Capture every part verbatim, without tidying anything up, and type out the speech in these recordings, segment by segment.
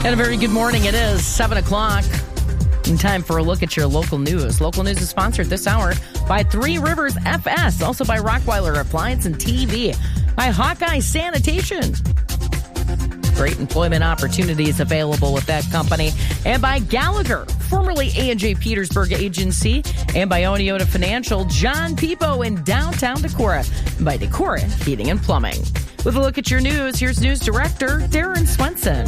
And a very good morning. It is seven o'clock. And time for a look at your local news. Local news is sponsored this hour by Three Rivers F S, also by Rockweiler Appliance and T V, by Hawkeye Sanitation. Great employment opportunities available with that company. And by Gallagher, formerly A and J Petersburg Agency, and by Oneota Financial, John Peepo in downtown Decorah, and by Decorah Heating and Plumbing. With a look at your news, here's News Director Darren Swenson.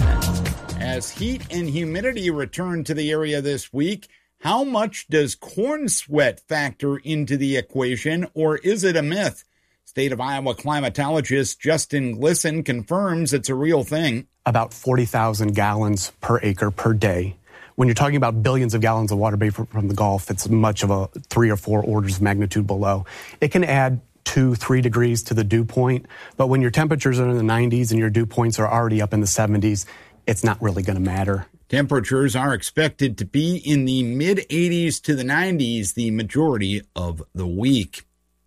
As heat and humidity return to the area this week, how much does corn sweat factor into the equation, or is it a myth? State of Iowa climatologist Justin Glisson confirms it's a real thing. About forty thousand gallons per acre per day. When you're talking about billions of gallons of water vapor from the Gulf, it's much of a three or four orders of magnitude below. It can add two, three degrees to the dew point, but when your temperatures are in the nineties and your dew points are already up in the seventies, it's not really going to matter. Temperatures are expected to be in the mid eighties to the nineties the majority of the week.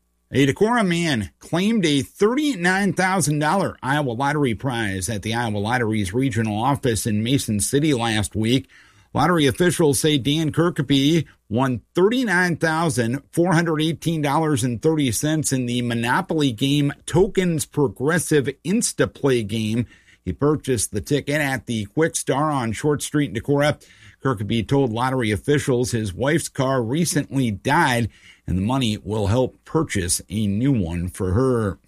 A Decorah man claimed a thirty-nine thousand dollars Iowa Lottery prize at the Iowa Lottery's regional office in Mason City last week. Lottery officials say Dan Kirkeby won thirty-nine thousand four hundred eighteen dollars and thirty cents in the Monopoly game Tokens Progressive Instaplay game. He purchased the ticket at the Quick Star on Short Street in Decorah. Kirkeby told lottery officials his wife's car recently died, and the money will help purchase a new one for her.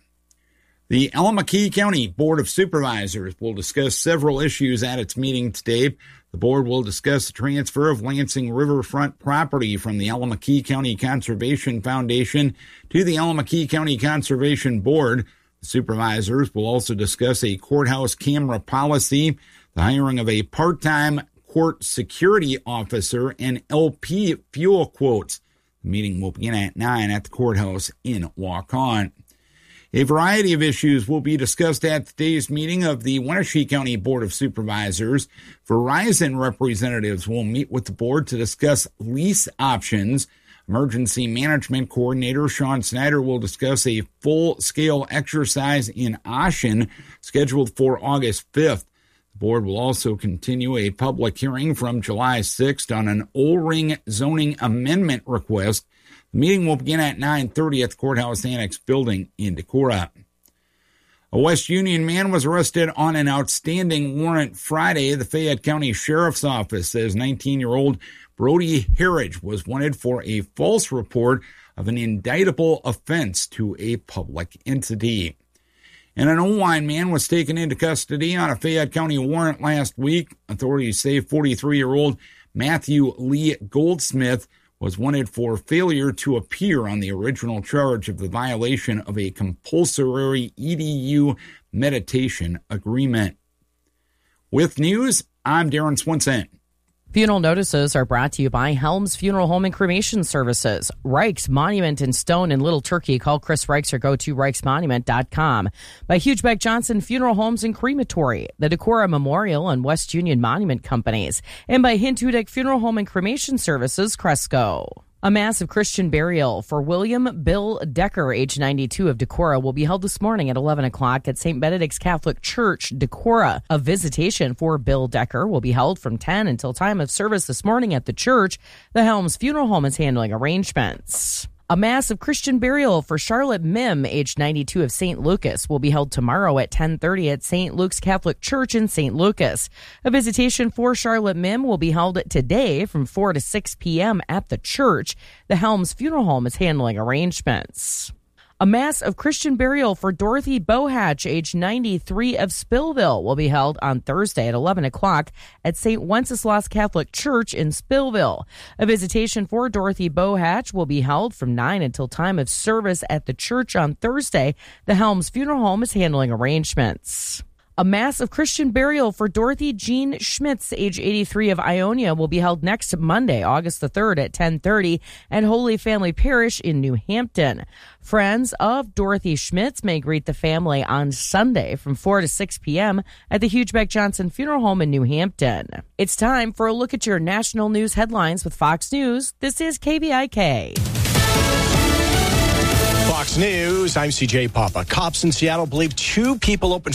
The Allamakee County Board of Supervisors will discuss several issues at its meeting today. The board will discuss the transfer of Lansing riverfront property from the Allamakee County Conservation Foundation to the Allamakee County Conservation Board. The supervisors will also discuss a courthouse camera policy, the hiring of a part-time court security officer, and L P fuel quotes. The meeting will begin at nine at the courthouse in Waukon. A variety of issues will be discussed at today's meeting of the Wenatchee County Board of Supervisors. Verizon representatives will meet with the board to discuss lease options. Emergency Management Coordinator Sean Snyder will discuss a full-scale exercise in Ossian scheduled for August fifth. The board will also continue a public hearing from July sixth on an O-ring zoning amendment request. The meeting will begin at nine thirty at the Courthouse Annex building in Decorah. A West Union man was arrested on an outstanding warrant Friday. The Fayette County Sheriff's Office says nineteen-year-old Brody Harridge was wanted for a false report of an indictable offense to a public entity. And an Owine man was taken into custody on a Fayette County warrant last week. Authorities say forty-three-year-old Matthew Lee Goldsmith was wanted for failure to appear on the original charge of the violation of a compulsory E D U meditation agreement. With news, I'm Darren Swenson. Funeral notices are brought to you by Helms Funeral Home and Cremation Services, Reich's Monument and Stone in Little Turkey. Call Chris Reichs or go to reichs monument dot com. By Hugebeck Johnson Funeral Homes and Crematory, the Decorah Memorial and West Union Monument Companies, and by Hint Hudick Funeral Home and Cremation Services, Cresco. A massive Christian burial for William Bill Decker, age ninety-two, of Decorah, will be held this morning at eleven o'clock at Saint Benedict's Catholic Church, Decorah. A visitation for Bill Decker will be held from ten until time of service this morning at the church. The Helms Funeral Home is handling arrangements. A massive Christian burial for Charlotte Mim, age ninety-two, of Saint Lucas, will be held tomorrow at ten thirty at Saint Luke's Catholic Church in Saint Lucas. A visitation for Charlotte Mim will be held today from four to six p.m. at the church. The Helms Funeral Home is handling arrangements. A mass of Christian burial for Dorothy Bohatch, age ninety-three, of Spillville, will be held on Thursday at eleven o'clock at Saint Wenceslas Catholic Church in Spillville. A visitation for Dorothy Bohatch will be held from nine until time of service at the church on Thursday. The Helms Funeral Home is handling arrangements. A mass of Christian burial for Dorothy Jean Schmitz, age eighty-three, of Ionia, will be held next Monday, August the third at ten thirty at Holy Family Parish in New Hampton. Friends of Dorothy Schmitz may greet the family on Sunday from four to six p.m. at the Hugebeck Johnson Funeral Home in New Hampton. It's time for a look at your national news headlines with Fox News. This is K V I K. Fox News, I'm C J Papa. Cops in Seattle believe two people opened